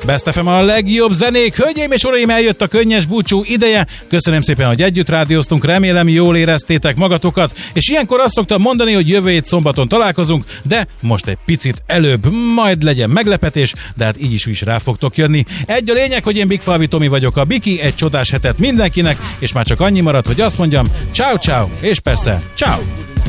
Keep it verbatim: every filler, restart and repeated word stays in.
Best ef em a legjobb zenék. Hölgyeim és uraim, eljött a könnyes búcsú ideje. Köszönöm szépen, hogy együtt rádióztunk, remélem jól éreztétek magatokat, és ilyenkor azt szoktam mondani, hogy jövő hét szombaton találkozunk, de most egy picit előbb, majd legyen meglepetés, de hát így is, is rá fogtok jönni. Egy a lényeg, hogy én Big Falvi Tomi vagyok, a Biki, egy csodás hetet mindenkinek, és már csak annyi maradt, hogy azt mondjam, ciao ciao, és persze, ciao.